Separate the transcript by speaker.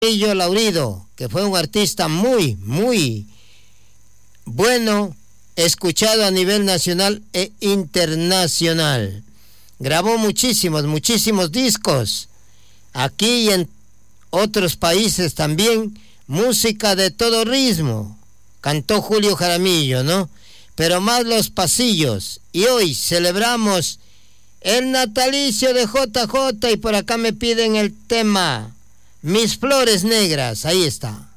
Speaker 1: Jaramillo Laurido, que fue un artista muy, muy bueno, escuchado a nivel nacional e internacional. Grabó muchísimos discos, aquí y en otros países también, música de todo ritmo. Cantó Julio Jaramillo, ¿no? Pero más los pasillos. Y hoy celebramos el natalicio de JJ y por acá me piden el tema Mis Flores Negras. Ahí está.